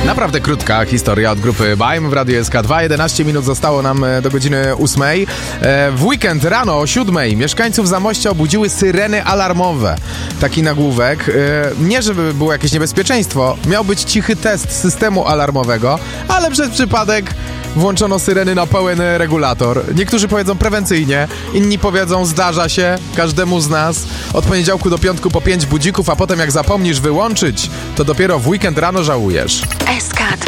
Naprawdę krótka historia od grupy Baim w Radiu SK2. 11 minut zostało nam do godziny 8. W weekend rano o 7 mieszkańców Zamościa obudziły syreny alarmowe. Taki nagłówek. Nie, żeby było jakieś niebezpieczeństwo. Miał być cichy test systemu alarmowego, ale przez przypadek włączono syreny na pełen regulator. Niektórzy powiedzą prewencyjnie, inni powiedzą zdarza się każdemu z nas. Od poniedziałku do piątku po 5 budzików, a potem jak zapomnisz wyłączyć, to dopiero w weekend rano żałujesz. SK2